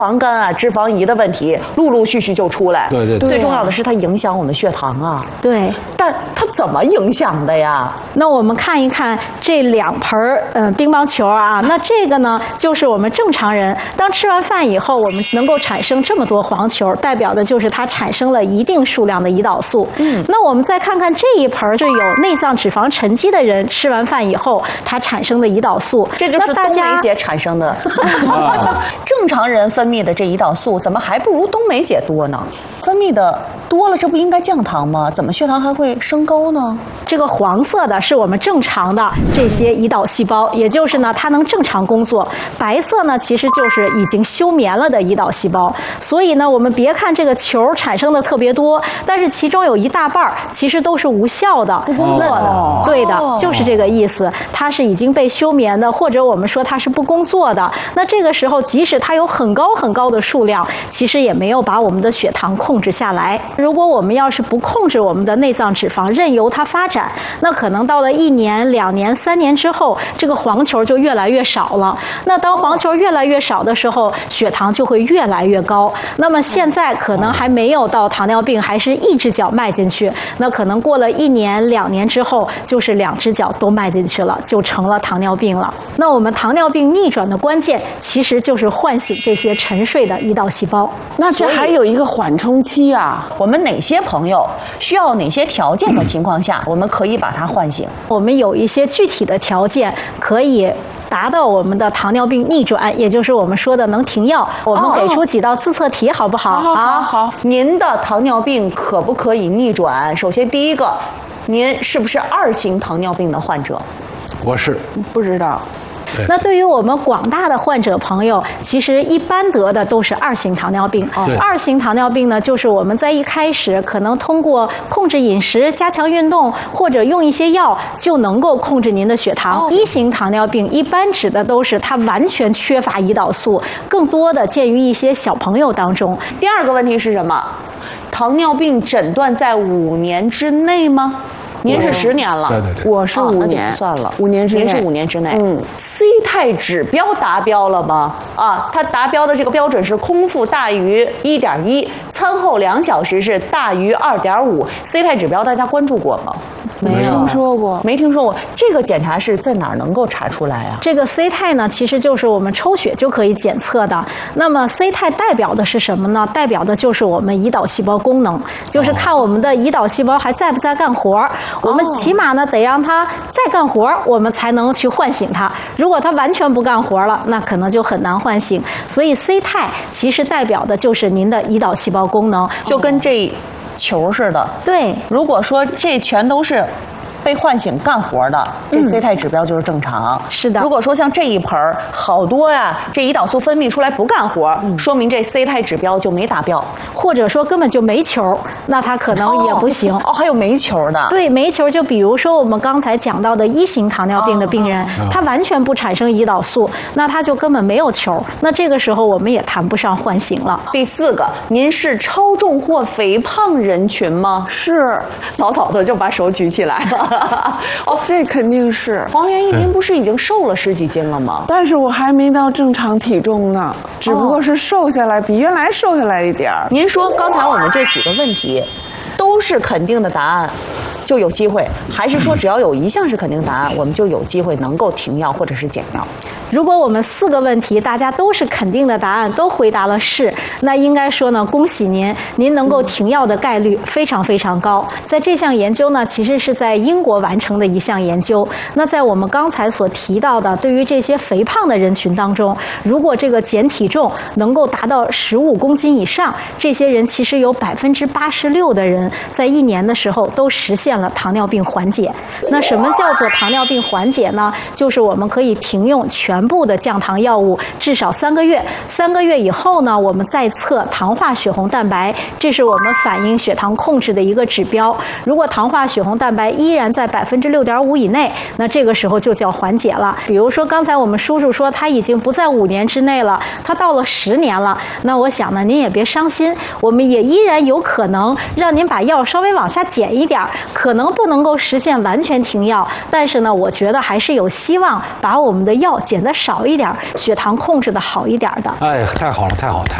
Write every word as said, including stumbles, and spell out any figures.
肪肝啊、脂肪胰的问题陆陆续续就出来。 对对对。 最重要的是它影响我们血糖啊。 对。 但它怎么影响的呀？ 那我们看一看这两盆嗯、呃、乒乓球啊，那这个呢就是我们正常人当吃完饭以后，我们能够产生这么多黄球，代表的就是它产生了一定数量的胰岛素。嗯。那我们再看看这一盆是有内脏脂肪沉积的人吃完饭以后，它产生的胰岛素， 这就是冬梅姐产生的。正常人分泌的这胰岛素怎么还不如冬梅姐多呢？分泌的多了，这不应该降糖吗？怎么血糖还会升高呢？ 这个黄色的是我们正常的这些胰岛细胞，也就是呢它能正常工作。白色呢其实就是已经休眠了的胰岛细胞。所以呢我们别看这个球产生的特别多，但是其中有一大半其实都是无效的。 不工作的。 对的，就是这个意思。它是已经被休眠的，或者我们说它是不工作的。那这个时候即使它有很高很高的数量，其实也没有把我们的血糖控制下来。如果我们要是不控制我们的内脏脂肪，任由它发展，那可能到了一年、两年、三年之后，这个黄球就越来越少了。那当黄球越来越少的时候，血糖就会越来越高。那么现在可能还没有到糖尿病，还是一只脚迈进去，那可能过了一年、两年之后，就是两只脚都迈进去了，就成了糖尿病了。那我们糖尿病逆转的关键，其实就是唤醒这些沉睡的胰岛细胞。 那这还有一个缓冲期啊。 我们哪些朋友需要哪些条件的情况下，我们可以把它唤醒？ 我们有一些具体的条件可以达到我们的糖尿病逆转，也就是我们说的能停药。我们给出几道自测题好不好？ 好好好。 您的糖尿病可不可以逆转？首先第一个，您是不是二型糖尿病的患者？ 我是。 不知道。 那对于我们广大的患者朋友，其实一般得的都是二型糖尿病。二型糖尿病呢，就是我们在一开始可能通过控制饮食、加强运动或者用一些药就能够控制您的血糖。一型糖尿病一般指的都是它完全缺乏胰岛素，更多的见于一些小朋友当中。 第二个问题是什么？糖尿病诊断在五年之内吗？您是十年了， 对对对， 我是五年， 哦、那就不算了， 五年之内， 您是五年之内。 嗯 ，C 肽指标达标了吗？啊，它达标的这个标准是空腹大于一点一，餐后两小时是大于二点五。C 肽指标大家关注过吗？ 没听说过， 没听说过。这个检查是在哪儿能够查出来啊？ 这个 C 肽呢，其实就是我们抽血就可以检测的。那么 C 肽代表的是什么呢？代表的就是我们胰岛细胞功能，就是看我们的胰岛细胞还在不在干活。我们起码呢得让它再干活，我们才能去唤醒它。如果它完全不干活了，那可能就很难唤醒。所以 C 肽其实代表的就是您的胰岛细胞功能， 就跟这球似的。 对， 如果说这全都是被唤醒干活的，这 C 肽指标就是正常。 嗯、是的。 如果说像这一盆好多呀，这胰岛素分泌出来不干活，嗯、说明这 C 肽指标就没达标， 或者说根本就没球，那它可能也不行。 哦，哦还有没球的。 对，没球就比如说我们刚才讲到的一型糖尿病的病人，哦、他完全不产生胰岛素，那他就根本没有球。那这个时候我们也谈不上唤醒了。 第四个，您是超重或肥胖人群吗？ 是， 早早的就把手举起来了。 哦，这肯定是。 黄元义，您不是已经瘦了十几斤了吗？ 但是我还没到正常体重呢，只不过是瘦下来，比原来瘦下来一点儿。 您说刚才我们这几个问题都是肯定的答案，就有机会，还是说只要有一项是肯定答案，我们就有机会能够停药或者是减药？ 如果我们四个问题大家都是肯定的答案，都回答了是，那应该说呢，恭喜您，您能够停药的概率非常非常高。在这项研究呢，其实是在英国完成的一项研究。那在我们刚才所提到的，对于这些肥胖的人群当中，如果这个减体重能够达到十五公斤以上，这些人其实有百分之八十六的人在一年的时候都实现了糖尿病缓解。那什么叫做糖尿病缓解呢？就是我们可以停用全部的降糖药物至少三个月，三个月以后呢，我们再测糖化血红蛋白，这是我们反映血糖控制的一个指标。如果糖化血红蛋白依然在百分之六点五以内，那这个时候就叫缓解了。比如说刚才我们叔叔说他已经不在五年之内了，他到了十年了，那我想呢，您也别伤心，我们也依然有可能让您把药稍微往下减一点，可可能不能够实现完全停药，但是呢，我觉得还是有希望把我们的药减得少一点，血糖控制的好一点的。 哎，太好了，太好了，太好了。